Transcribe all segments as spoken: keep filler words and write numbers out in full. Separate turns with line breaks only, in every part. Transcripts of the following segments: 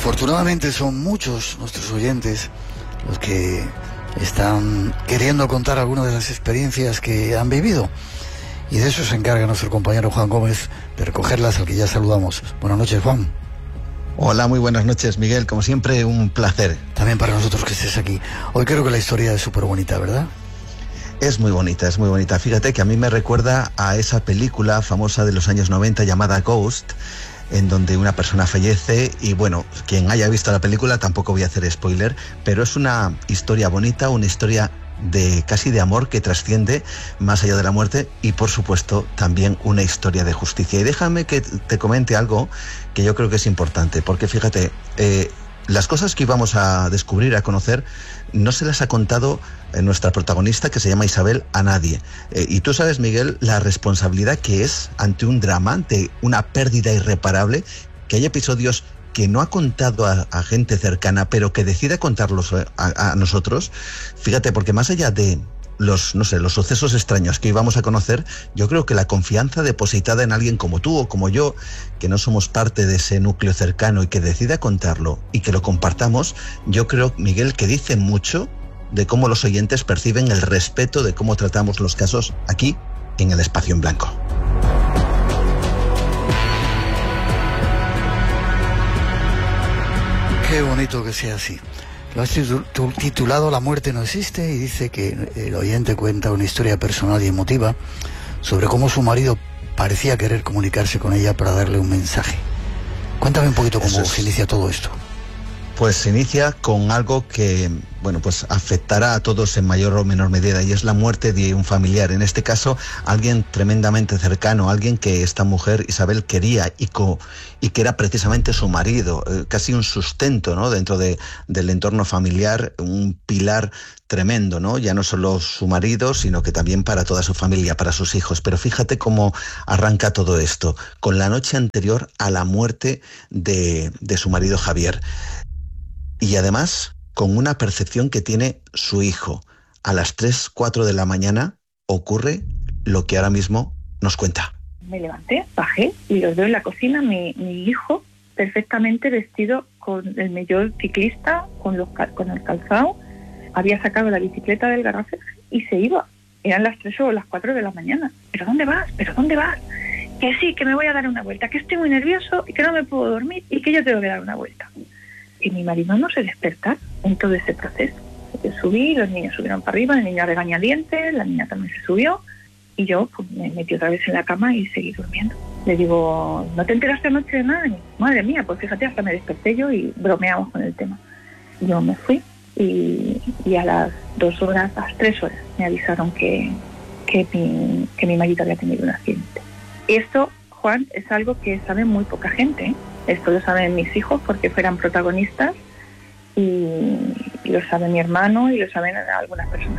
Afortunadamente son muchos nuestros oyentes los que están queriendo contar algunas de las experiencias que han vivido, y de eso se encarga nuestro compañero Juan Gómez, de recogerlas, al que ya saludamos. Buenas noches, Juan.
Hola, muy buenas noches, Miguel. Como siempre, un placer.
También para nosotros que estés aquí. Hoy creo que la historia es súper bonita, ¿verdad?
Es muy bonita, es muy bonita. Fíjate que a mí me recuerda a esa película famosa de los años noventa llamada Ghost, en donde una persona fallece y, bueno, quien haya visto la película, tampoco voy a hacer spoiler, pero es una historia bonita, una historia de casi de amor que trasciende más allá de la muerte, y por supuesto también una historia de justicia. Y déjame que te comente algo que yo creo que es importante, porque fíjate, eh, las cosas que íbamos a descubrir, a conocer, no se las ha contado eh, nuestra protagonista, que se llama Isabel, a nadie. Eh, y tú sabes, Miguel, la responsabilidad que es ante un drama, ante una pérdida irreparable, que hay episodios que no ha contado a, a gente cercana, pero que decide contarlos a, a nosotros. Fíjate, porque más allá de los, no sé, los sucesos extraños que íbamos a conocer, yo creo que la confianza depositada en alguien como tú o como yo, que no somos parte de ese núcleo cercano y que decida contarlo y que lo compartamos, yo creo, Miguel, que dice mucho de cómo los oyentes perciben el respeto de cómo tratamos los casos aquí en el Espacio en Blanco.
Qué bonito que sea así. Lo has titulado La muerte no existe, y dice que el oyente cuenta una historia personal y emotiva sobre cómo su marido parecía querer comunicarse con ella para darle un mensaje. Cuéntame un poquito cómo es. se inicia todo esto.
Pues se inicia con algo que, bueno, pues afectará a todos en mayor o menor medida, y es la muerte de un familiar. En este caso, alguien tremendamente cercano, alguien que esta mujer, Isabel, quería y, co, y que era precisamente su marido, eh, casi un sustento, ¿no?, dentro de, del entorno familiar, un pilar tremendo, ¿no? Ya no solo su marido, sino que también para toda su familia, para sus hijos. Pero fíjate cómo arranca todo esto, con la noche anterior a la muerte de, de su marido Javier. Y además, con una percepción que tiene su hijo. A las tres, cuatro de la mañana ocurre lo que ahora mismo nos cuenta.
Me levanté, bajé y los veo en la cocina, mi, mi hijo perfectamente vestido con el maillot ciclista, con, los, con el calzado. Había sacado la bicicleta del garaje y se iba. Eran las tres o las cuatro de la mañana. ¿Pero dónde vas? ¿Pero dónde vas? Que sí, que me voy a dar una vuelta, que estoy muy nervioso y que no me puedo dormir y que yo tengo que dar una vuelta. Y mi marido no se despertar en todo ese proceso. Yo subí, los niños subieron para arriba, el niño a regañadientes, la niña también se subió, y yo pues, me metí otra vez en la cama y seguí durmiendo. Le digo, ¿no te enteraste anoche de nada? Y, madre mía, pues fíjate, hasta me desperté yo y bromeamos con el tema. Yo me fui y, y a las dos horas, a las tres horas, me avisaron que, que, mi, que mi marido había tenido un accidente. Esto, Juan, es algo que sabe muy poca gente, ¿eh? Esto lo saben mis hijos porque fueran protagonistas, y, y lo sabe mi hermano y lo saben algunas personas.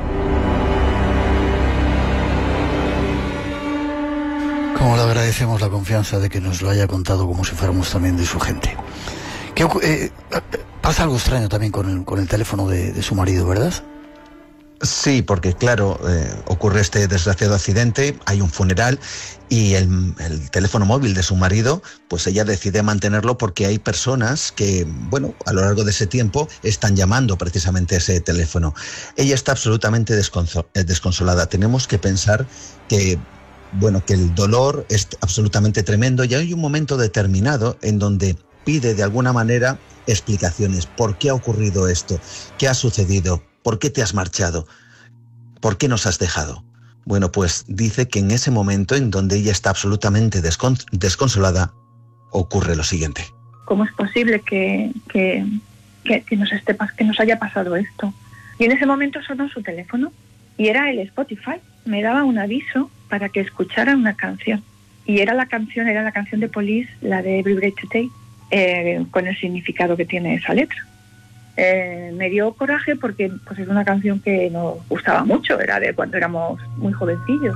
Como le agradecemos la confianza de que nos lo haya contado como si fuéramos también de su gente. ¿Qué, eh, pasa algo extraño también con el, con el teléfono de, de su marido, ¿verdad?
Sí, porque claro, eh, ocurre este desgraciado accidente, hay un funeral y el, el teléfono móvil de su marido, pues ella decide mantenerlo porque hay personas que, bueno, a lo largo de ese tiempo están llamando precisamente ese teléfono. Ella está absolutamente desconso- desconsolada. Tenemos que pensar que, bueno, que el dolor es absolutamente tremendo, y hay un momento determinado en donde pide de alguna manera explicaciones. ¿Por qué ha ocurrido esto? ¿Qué ha sucedido? ¿Por qué te has marchado? ¿Por qué nos has dejado? Bueno, pues dice que en ese momento en donde ella está absolutamente descon- desconsolada, ocurre lo siguiente.
¿Cómo es posible que, que, que, que, nos esté, que nos haya pasado esto? Y en ese momento sonó su teléfono y era el Spotify. Me daba un aviso para que escuchara una canción. Y era la canción, era la canción de Police, la de Every Breath You Take, eh, con el significado que tiene esa letra. Eh, me dio coraje porque pues, es una canción que nos gustaba mucho, era de cuando éramos muy jovencillos.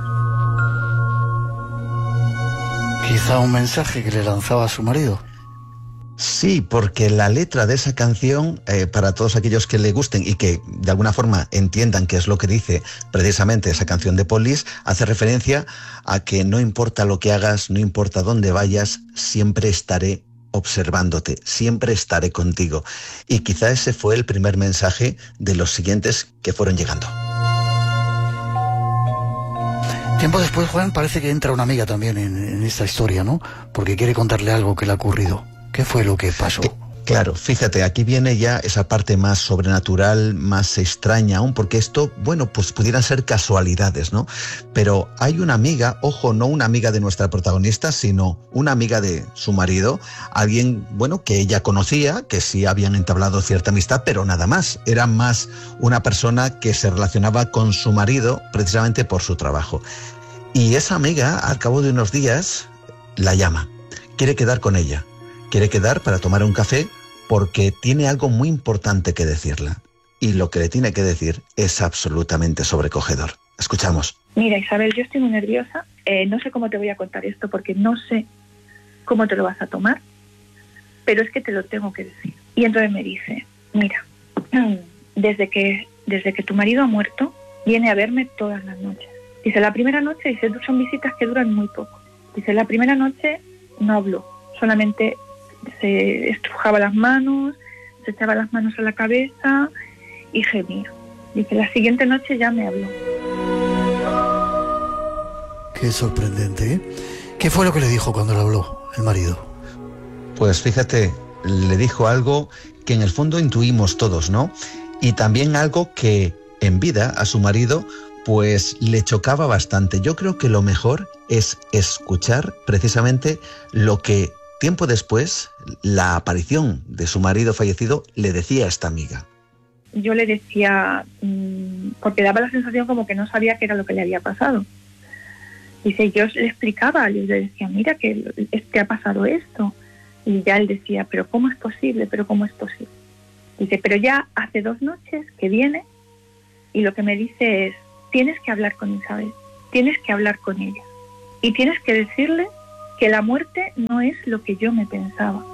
Quizá un mensaje que le lanzaba a su marido.
Sí, porque la letra de esa canción, eh, para todos aquellos que le gusten y que de alguna forma entiendan qué es lo que dice precisamente esa canción de Police, hace referencia a que no importa lo que hagas, no importa dónde vayas, siempre estaré observándote, siempre estaré contigo. Y quizá ese fue el primer mensaje de los siguientes que fueron llegando.
Tiempo después, Juan, parece que entra una amiga también en, en esta historia, ¿no? Porque quiere contarle algo que le ha ocurrido. ¿Qué fue lo que pasó?
Eh, claro, fíjate, aquí viene ya esa parte más sobrenatural, más extraña aún, porque esto, bueno, pues pudieran ser casualidades, ¿no? Pero hay una amiga, ojo, no una amiga de nuestra protagonista, sino una amiga de su marido, alguien, bueno, que ella conocía, que sí habían entablado cierta amistad, pero nada más. Era más una persona que se relacionaba con su marido precisamente por su trabajo. Y esa amiga, al cabo de unos días, la llama. Quiere quedar con ella. Quiere quedar para tomar un café porque tiene algo muy importante que decirle. Y lo que le tiene que decir es absolutamente sobrecogedor. Escuchamos.
Mira, Isabel, yo estoy muy nerviosa. Eh, no sé cómo te voy a contar esto porque no sé cómo te lo vas a tomar, pero es que te lo tengo que decir. Y entonces me dice, mira, desde que, desde que tu marido ha muerto, viene a verme todas las noches. Dice, la primera noche, dice, son visitas que duran muy poco. Dice, la primera noche no habló, solamente se estrujaba las manos, se echaba las manos a la cabeza y gemía. Dice, la siguiente noche ya me habló.
Qué sorprendente, ¿eh? ¿Qué fue lo que le dijo cuando le habló el marido?
Pues fíjate, le dijo algo que en el fondo intuimos todos, ¿no? Y también algo que en vida a su marido pues le chocaba bastante. Yo creo que lo mejor es escuchar precisamente lo que tiempo después la aparición de su marido fallecido le decía a esta amiga.
Yo le decía, mmm, porque daba la sensación como que no sabía qué era lo que le había pasado. Dice, yo le explicaba, yo le decía, mira que te ha pasado esto. Y ya él decía, pero ¿cómo es posible? ¿Pero cómo es posible? Dice, pero ya hace dos noches que viene y lo que me dice es, tienes que hablar con Isabel, tienes que hablar con ella y tienes que decirle que la muerte no es lo que yo me pensaba.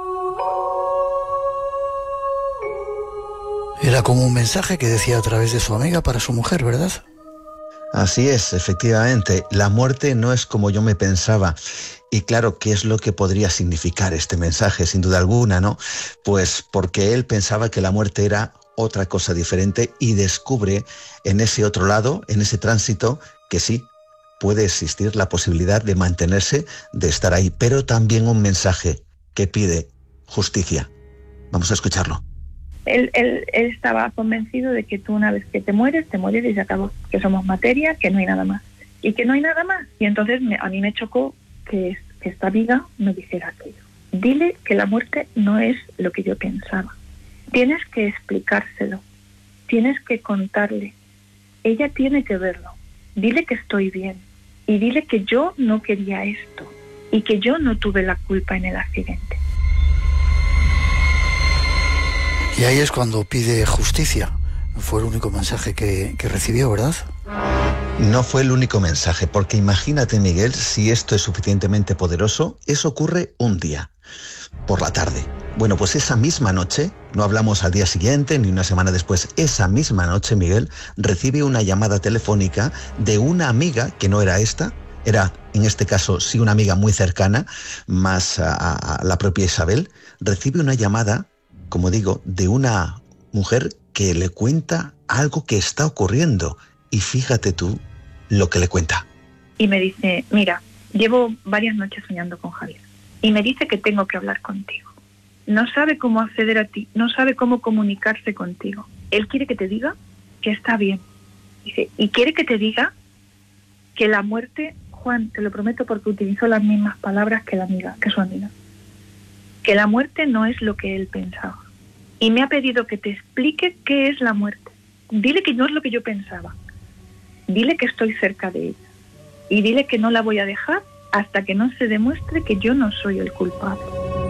Era como un mensaje que decía a través de su amiga para su mujer, ¿verdad?
Así es, efectivamente, la muerte no es como yo me pensaba. Y claro, ¿qué es lo que podría significar este mensaje? Sin duda alguna, ¿no? Pues porque él pensaba que la muerte era otra cosa diferente y descubre en ese otro lado, en ese tránsito, que sí, puede existir la posibilidad de mantenerse, de estar ahí, pero también un mensaje que pide justicia. Vamos a escucharlo.
Él, él, él estaba convencido de que tú una vez que te mueres, te mueres y se acabó, que somos materia, que no hay nada más, y que no hay nada más. Y entonces me, a mí me chocó que, que esta amiga me dijera aquello. Dile que la muerte no es lo que yo pensaba. Tienes que explicárselo, tienes que contarle, ella tiene que verlo, dile que estoy bien y dile que yo no quería esto y que yo no tuve la culpa en el accidente.
Y ahí es cuando pide justicia. No fue el único mensaje que, que recibió, ¿verdad?
No fue el único mensaje, porque imagínate, Miguel, si esto es suficientemente poderoso, eso ocurre un día, por la tarde. Bueno, pues esa misma noche, no hablamos al día siguiente ni una semana después, esa misma noche, Miguel recibe una llamada telefónica de una amiga que no era esta, era en este caso sí una amiga muy cercana, más a, a la propia Isabel, recibe una llamada, como digo, de una mujer que le cuenta algo que está ocurriendo. Y fíjate tú lo que le cuenta.
Y me dice, mira, llevo varias noches soñando con Javier. Y me dice que tengo que hablar contigo. No sabe cómo acceder a ti, no sabe cómo comunicarse contigo. Él quiere que te diga que está bien. Dice, y quiere que te diga que la muerte, Juan, te lo prometo porque utilizó las mismas palabras que la amiga, que su amiga. Que la muerte no es lo que él pensaba. Y me ha pedido que te explique qué es la muerte. Dile que no es lo que yo pensaba. Dile que estoy cerca de ella. Y dile que no la voy a dejar hasta que no se demuestre que yo no soy el culpable.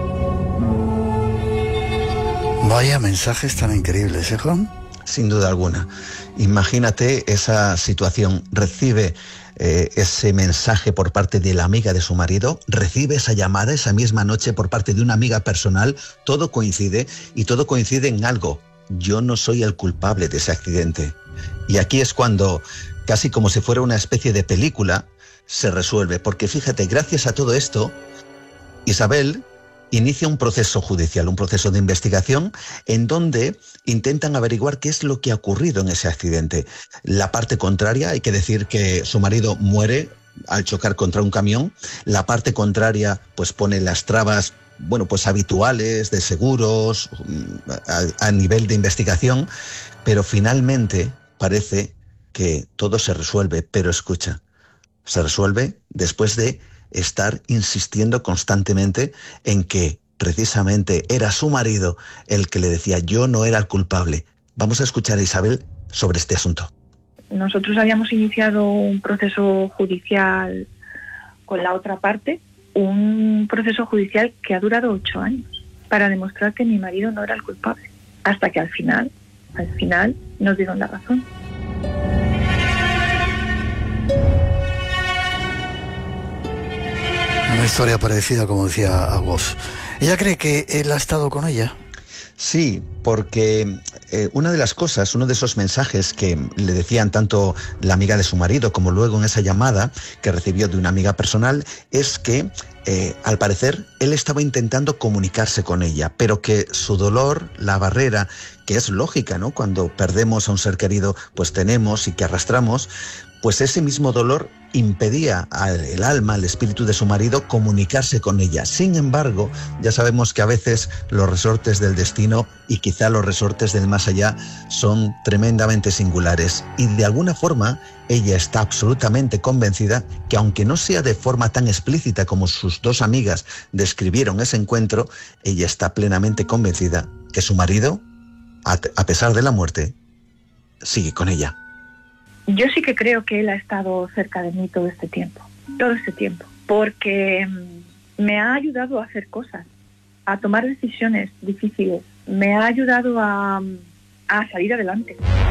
Vaya mensajes tan increíbles, ¿eh, Juan?
Sin duda alguna. Imagínate esa situación. Recibe eh, ese mensaje por parte de la amiga de su marido, recibe esa llamada esa misma noche por parte de una amiga personal, todo coincide y todo coincide en algo. Yo no soy el culpable de ese accidente. Y aquí es cuando, casi como si fuera una especie de película, se resuelve. Porque fíjate, gracias a todo esto, Isabel, inicia un proceso judicial, un proceso de investigación en donde intentan averiguar qué es lo que ha ocurrido en ese accidente. La parte contraria, hay que decir que su marido muere al chocar contra un camión. La parte contraria pues pone las trabas, bueno, pues habituales de seguros a, a nivel de investigación, pero finalmente parece que todo se resuelve. Pero escucha, se resuelve después de estar insistiendo constantemente en que precisamente era su marido el que le decía: yo no era el culpable. Vamos a escuchar a Isabel sobre este asunto.
Nosotros habíamos iniciado un proceso judicial con la otra parte, un proceso judicial que ha durado ocho años para demostrar que mi marido no era el culpable, hasta que al final, al final nos dieron la razón.
Una historia parecida, como decía Agos. ¿Ella cree que él ha estado con ella?
Sí, porque eh, una de las cosas, uno de esos mensajes que le decían tanto la amiga de su marido como luego en esa llamada que recibió de una amiga personal, es que eh, al parecer él estaba intentando comunicarse con ella, pero que su dolor, la barrera, que es lógica, ¿no? Cuando perdemos a un ser querido, pues tenemos y que arrastramos, pues ese mismo dolor impedía al alma, al espíritu de su marido, comunicarse con ella. Sin embargo, ya sabemos que a veces los resortes del destino y quizá los resortes del más allá son tremendamente singulares. Y de alguna forma, ella está absolutamente convencida que, aunque no sea de forma tan explícita como sus dos amigas describieron ese encuentro, ella está plenamente convencida que su marido, a pesar de la muerte, sigue con ella.
Yo sí que creo que él ha estado cerca de mí todo este tiempo, todo este tiempo, porque me ha ayudado a hacer cosas, a tomar decisiones difíciles, me ha ayudado a, a salir adelante.